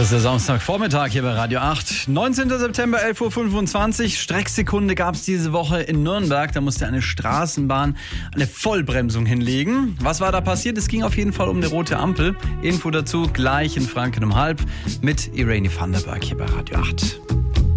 Das ist der Samstagvormittag hier bei Radio 8. 19. September, 11.25 Uhr. Strecksekunde gab es diese Woche in Nürnberg. Da musste eine Straßenbahn eine Vollbremsung hinlegen. Was war da passiert? Es ging auf jeden Fall um eine rote Ampel. Info dazu gleich in Franken um halb mit Irene van der Berg hier bei Radio 8.